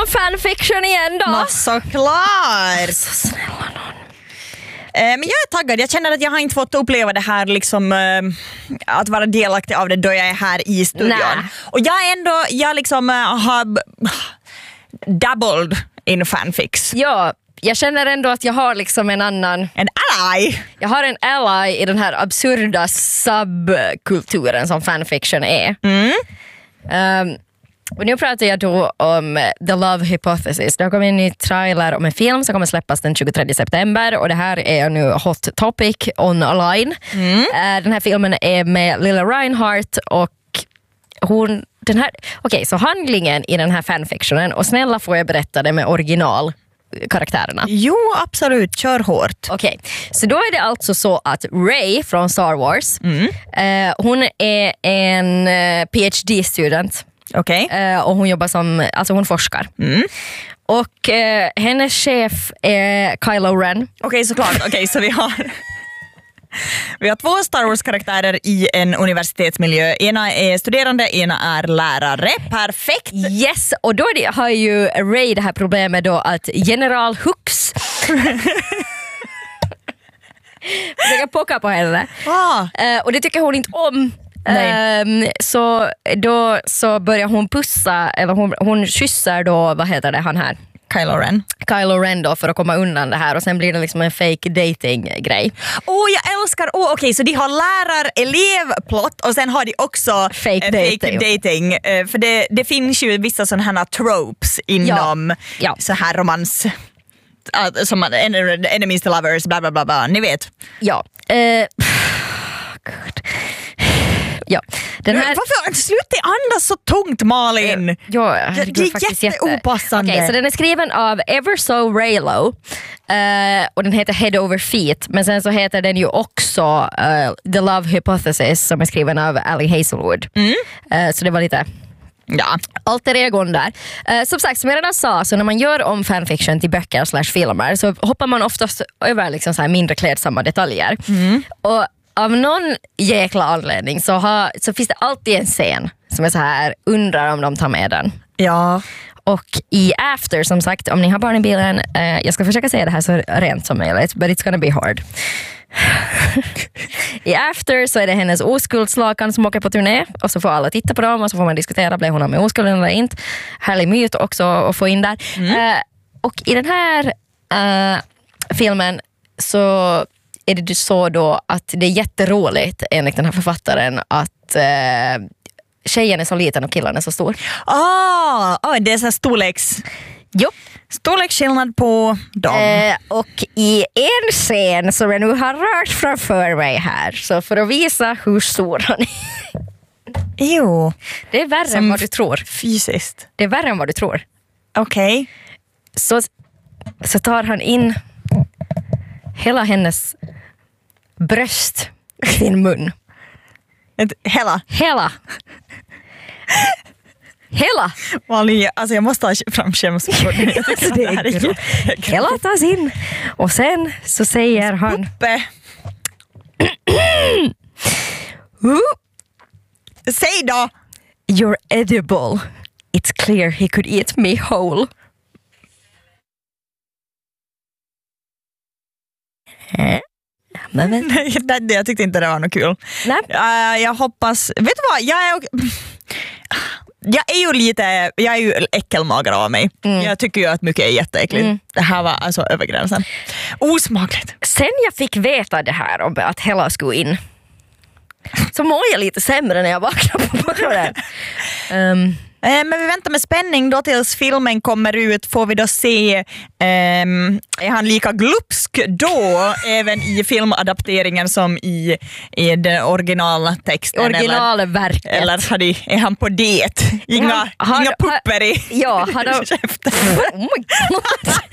om fanfiction igen då? Nå, såklart. Så snälla någon. Men jag är taggad. Jag känner att jag har inte fått uppleva det här liksom, att vara delaktig av det då jag är här i studion. Nä. Och jag liksom har dabbled in fanfics. Ja, jag känner ändå att jag har liksom en ally. Jag har en ally i den här absurda subkulturen som fanfiction är. Och nu pratar jag då om The Love Hypothesis. Det har kommit en ny trailer om en film som kommer släppas den 23 september och det här är nu hot topic online. Den här filmen är med Lila Reinhart och hon... så handlingen i den här fanfictionen, och snälla får jag berätta det med originalkaraktärerna. Jo, absolut. Kör hårt. Okej, så då är det alltså så att Rey från Star Wars, hon är en PhD-student. Okej. Och hon jobbar som, alltså hon forskar. Och hennes chef är Kylo Ren. Okej, såklart. Okej, så vi har 2 Star Wars-karaktärer i en universitetsmiljö. Ena är studerande, ena är lärare. Perfekt! Yes, och då har ju Rey det här problemet då att General Hux försöker pocka på henne. Och det tycker hon inte om. Så då så börjar hon pussa, eller hon kyssar då, vad heter det, han här? Kylo Ren då, för att komma undan det här, och sen blir det liksom en fake dating-grej. Jag älskar, så de har lärar-elev-plott och sen har de också fake dating. För det finns ju vissa sådana här tropes inom så här romans, som enemies to lovers, bla bla bla bla, ni vet. Ja. Ja, den här... Varför sluta andas så tungt, Malin? Ja, det är jätteopassande. Okej, så den är skriven av Everso Raylo och den heter Head Over Feet, men sen så heter den ju också The Love Hypothesis som är skriven av Ali Hazelwood. Så det var lite... Ja, alter egon där. Som sagt, som jag redan sa, så när man gör om fanfiction till böcker / filmer så hoppar man oftast över liksom så här mindre klädsamma detaljer. Och av någon jäkla anledning så finns det alltid en scen som är så här, undrar om de tar med den. Ja. Och i After, som sagt, om ni har barn i bilen, jag ska försöka säga det här så rent som möjligt, but it's gonna be hard. I After så är det hennes oskuldslakan som åker på turné, och så får alla titta på dem och så får man diskutera, blev hon av med oskulden eller inte. Härlig myt också att få in där. Och i den här filmen så är det så då att det är jätteroligt enligt den här författaren att tjejen är så liten och killen är så stor. Det är så storleks... Jo. Storleksskillnad på dem. Och i en scen som jag nu har rört framför mig här, så för att visa hur stor han är. Jo. Det är värre än vad du tror. Fysiskt. Det är värre än vad du tror. Okej. Så tar han in hela hennes bröst i sin mun. Hela? Malin, alltså jag måste ha fram skämsborden. Hela tas in. Och sen så säger han... Säg då! You're edible. It's clear he could eat me whole. Nej, jag tyckte inte det var något kul. Jag hoppas... Vet du vad? Jag är ju äckelmagare av mig. Jag tycker ju att mycket är jätteäckligt. Det här var alltså över gränsen. Osmakligt. Sen jag fick veta det här om att Hela skulle in, så mår jag lite sämre när jag vaknar på morgonen. Men vi väntar med spänning då tills filmen kommer ut. Får vi då se, är han lika glupsk då även i filmadapteringen som i den originaltexten? Originalverket. Eller är han på det? Inga pupper i käften. Oh my God.